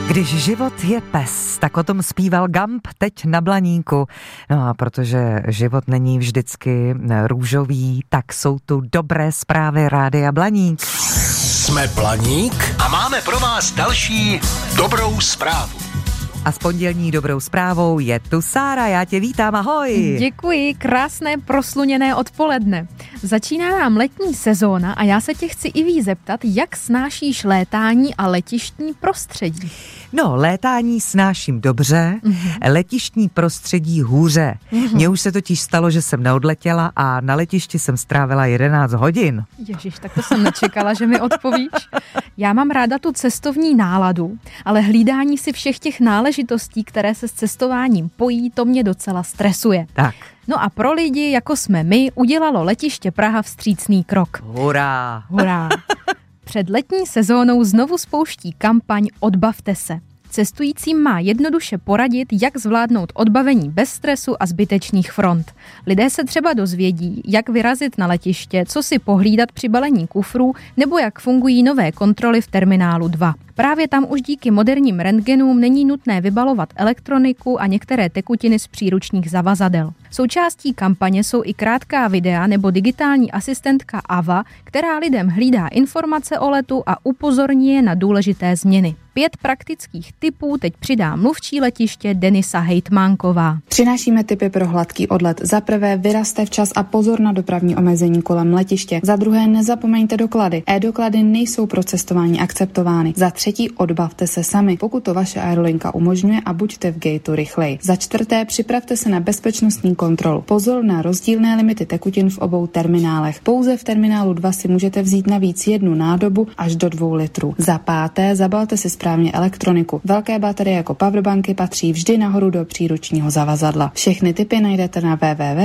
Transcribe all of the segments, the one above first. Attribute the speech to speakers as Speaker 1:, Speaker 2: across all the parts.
Speaker 1: Když život je pes, tak o tom zpíval Gump teď na Blaníku. No a protože život není vždycky růžový, tak jsou tu dobré zprávy Rádia Blaník.
Speaker 2: Jsme Blaník a máme pro vás další dobrou zprávu.
Speaker 1: A s pondělní dobrou zprávou je tu Sára, já tě vítám, ahoj.
Speaker 3: Děkuji, krásné prosluněné odpoledne. Začíná nám letní sezóna a já se tě chci i víc zeptat, jak snášíš létání a letištní prostředí?
Speaker 1: No, létání snáším dobře, letištní prostředí hůře. Mně už se totiž stalo, že jsem neodletěla a na letišti jsem strávila 11 hodin.
Speaker 3: Ježiš, tak to jsem nečekala, že mi odpovíš. Já mám ráda tu cestovní náladu, ale hlídání si všech těch náležitostí, které se s cestováním pojí, to mě docela stresuje.
Speaker 1: Tak.
Speaker 3: No a pro lidi, jako jsme my, udělalo letiště Praha vstřícný krok.
Speaker 1: Hurá!
Speaker 3: Hurá! Před letní sezónou znovu spouští kampaň Odbavte se. Cestujícím má jednoduše poradit, jak zvládnout odbavení bez stresu a zbytečných front. Lidé se třeba dozvědí, jak vyrazit na letiště, co si pohlídat při balení kufrů, nebo jak fungují nové kontroly v terminálu 2. Právě tam už díky moderním rentgenům není nutné vybalovat elektroniku a některé tekutiny z příručních zavazadel. Součástí kampaně jsou i krátká videa nebo digitální asistentka Ava, která lidem hlídá informace o letu a upozorní je na důležité změny. 5 praktických tipů teď přidá mluvčí letiště Denisa Hejtmánková.
Speaker 4: Přinášíme tipy pro hladký odlet. Za prvé, vyrazte včas a pozor na dopravní omezení kolem letiště. Za druhé, nezapomeňte doklady. E-doklady nejsou pro cestování akceptovány. Za třetí, odbavte se sami, pokud to vaše aerolinka umožňuje, a buďte v gateu rychleji. Za čtvrté, připravte se na bezpečnostní kontrolu. Pozor na rozdílné limity tekutin v obou terminálech. Pouze v terminálu 2 si můžete vzít navíc jednu nádobu až do 2 litrů. Za páté, zabalte si správně elektroniku. Velké baterie jako powerbanky patří vždy nahoru do příručního zavazadla. Všechny tipy najdete na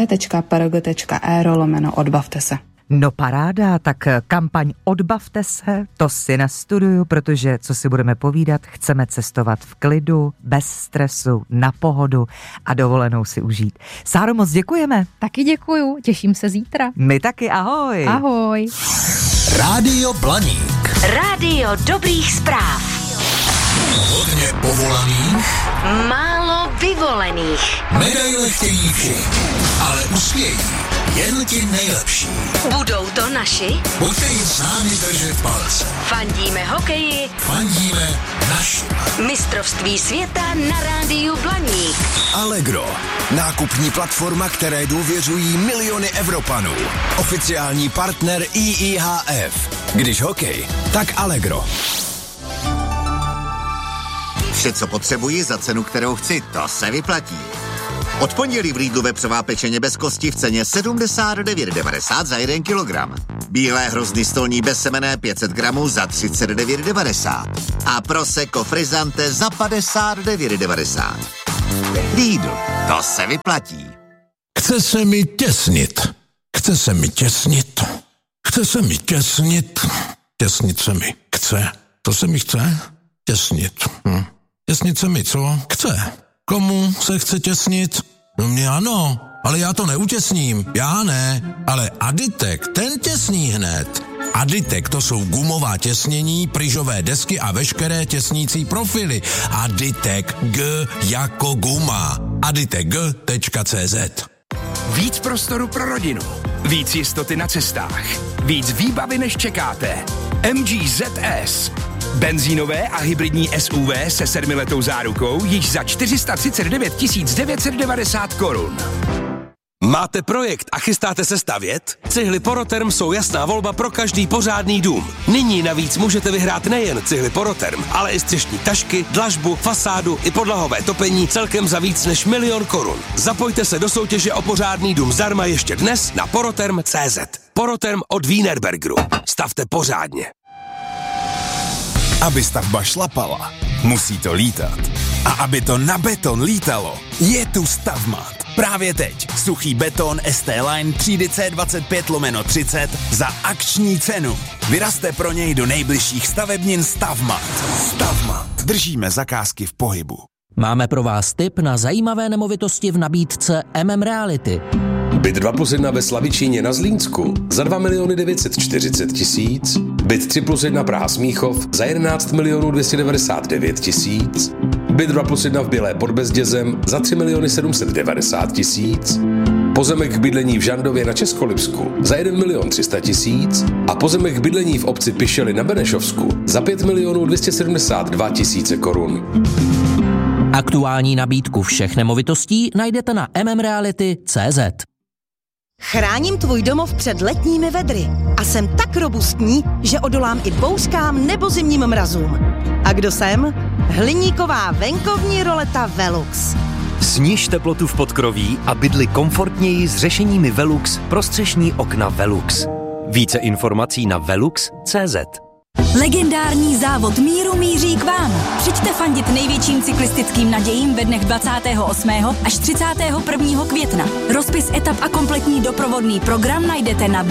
Speaker 4: www.prg.aero/odbavte se.
Speaker 1: No paráda, tak kampaň Odbavte se, to si nastuduju, protože, co si budeme povídat, chceme cestovat v klidu, bez stresu, na pohodu a dovolenou si užít. Sáro, moc děkujeme.
Speaker 3: Taky děkuju, těším se zítra.
Speaker 1: My taky, ahoj.
Speaker 3: Ahoj.
Speaker 2: Rádio Blaník.
Speaker 5: Rádio dobrých zpráv.
Speaker 2: Hodně povolaných,
Speaker 5: Málo vyvolených.
Speaker 2: medaile chtějí všichni, ale uspějí jen ti nejlepší.
Speaker 5: Budou to naši?
Speaker 2: Buďte jim s námi držet palce.
Speaker 5: Fandíme hokeji.
Speaker 2: Fandíme našim.
Speaker 5: Mistrovství světa na Rádiu Blaník.
Speaker 6: Allegro. Nákupní platforma, které důvěřují miliony Evropanů. Oficiální partner IIHF. Když hokej, tak Allegro.
Speaker 7: Vše, co potřebuji za cenu, kterou chci, to se vyplatí. Od pondělí v Lidlu vepřová pečeně bez kosti v ceně 79,90 za 1 kilogram. Bílé hrozny stolní bezsemenné 500 gramů za 39,90. A prosecco frizzante za 59,90. Lidl, to se vyplatí.
Speaker 2: Chce se mi těsnit. Chce se mi těsnit. Chce se mi těsnit. Těsnit se mi chce. To se mi chce? Těsnit. Těsnit se mi co? Chce. Komu se chce těsnit? No mě ano, ale já to neutěsním. Já ne, ale Aditek, ten těsní hned. Aditek, to jsou gumová těsnění, pryžové desky a veškeré těsnící profily. Aditek, G jako guma. Aditek.cz.
Speaker 8: Víc prostoru pro rodinu, víc jistoty na cestách, víc výbavy než čekáte. MG ZS. Benzínové a hybridní SUV se 7letou zárukou již za 439 990 korun.
Speaker 9: Máte projekt a chystáte se stavět? Cihly Poroterm jsou jasná volba pro každý pořádný dům. Nyní navíc můžete vyhrát nejen cihly Poroterm, ale i střešní tašky, dlažbu, fasádu i podlahové topení celkem za víc než 1 000 000 korun. Zapojte se do soutěže o pořádný dům zdarma ještě dnes na poroterm.cz. Poroterm od Wienerbergeru. Stavte pořádně.
Speaker 6: Aby stavba šlapala, musí to lítat. A aby to na beton lítalo, je tu Stavmat. Právě teď suchý beton ST-Line třídy C25/30 za akční cenu. Vyrazte pro něj do nejbližších stavebnin Stavmat. Stavmat. Držíme zakázky v pohybu.
Speaker 10: Máme pro vás tip na zajímavé nemovitosti v nabídce MM Reality.
Speaker 9: Byt 2+1 ve Slavičíně na Zlínsku za 2 940 000, byt 3+1 Praha Smíchov za 11 299 000, byt 2+1 v Bělé pod Bezdězem za 3 790 000, pozemek k bydlení v Žandově na Českolipsku za 1 300 000 a pozemek k bydlení v obci Pišely na Benešovsku za 5 272 000 korun.
Speaker 10: Aktuální nabídku všech nemovitostí najdete na mmreality.cz.
Speaker 11: Chráním tvůj domov před letními vedry a jsem tak robustní, že odolám i bouřkám nebo zimním mrazům. A kdo jsem? Hliníková venkovní roleta Velux.
Speaker 12: Sniž teplotu v podkroví a bydli komfortněji s řešeními Velux pro střešní okna Velux. Více informací na velux.cz.
Speaker 13: Legendární závod míru míří k vám. Přijďte fandit největším cyklistickým nadějím ve dnech 28. až 31. května. Rozpis etap a kompletní doprovodný program najdete na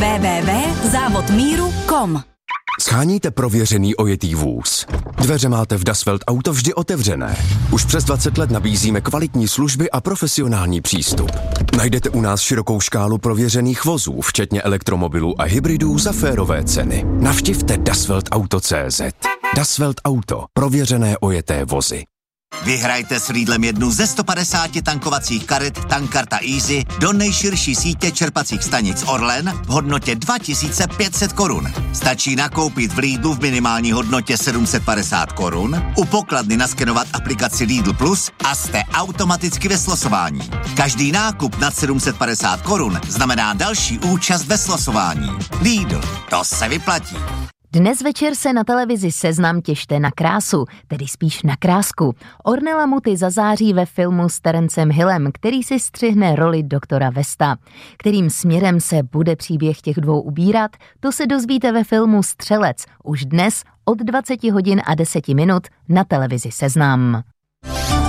Speaker 13: www.závodmíru.com.
Speaker 14: Sháníte prověřený ojetý vůz. Dveře máte v Das Welt Auto vždy otevřené. Už přes 20 let nabízíme kvalitní služby a profesionální přístup. Najdete u nás širokou škálu prověřených vozů, včetně elektromobilů a hybridů za férové ceny. Navštivte dasweltauto.cz. Das Welt Auto. Prověřené ojeté vozy.
Speaker 7: Vyhrajte s Lidlem jednu ze 150 tankovacích karet Tankkarta Easy do nejširší sítě čerpacích stanic Orlen v hodnotě 2500 korun. Stačí nakoupit v Lidlu v minimální hodnotě 750 korun, u pokladny naskenovat aplikaci Lidl Plus a jste automaticky ve slosování. Každý nákup nad 750 korun znamená další účast ve slosování. Lidl, to se vyplatí.
Speaker 15: Dnes večer se na televizi Seznam těšte na krásu, tedy spíš na krásku. Ornella Muti zazáří ve filmu s Terencem Hillem, který si střihne roli doktora Westa. Kterým směrem se bude příběh těch dvou ubírat, to se dozvíte ve filmu Střelec už dnes od 20 hodin a 10 minut na televizi Seznam.